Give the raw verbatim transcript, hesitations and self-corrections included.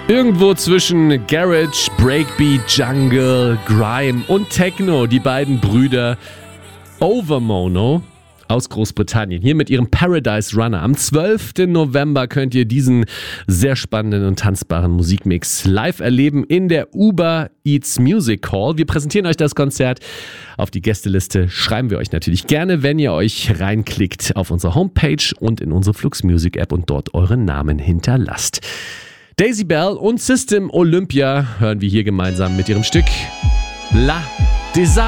Irgendwo zwischen Garage, Breakbeat, Jungle, Grime und Techno, die beiden Brüder Overmono aus Großbritannien, hier mit ihrem Paradise Runner. Am zwölften November könnt ihr diesen sehr spannenden und tanzbaren Musikmix live erleben in der Uber Eats Music Hall. Wir präsentieren euch das Konzert. Auf die Gästeliste schreiben wir euch natürlich gerne, wenn ihr euch reinklickt auf unsere Homepage und in unsere Flux Music App und dort euren Namen hinterlasst. Daisy Bell und System Olympia hören wir hier gemeinsam mit ihrem Stück La Desire.